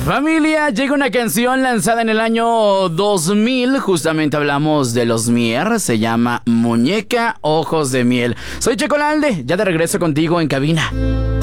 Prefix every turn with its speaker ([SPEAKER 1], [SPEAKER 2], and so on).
[SPEAKER 1] Familia, llega una canción lanzada en el año 2000. Justamente hablamos de los Mier. Se llama Muñeca Ojos de Miel. Soy Checo Lalde, ya de regreso contigo en cabina.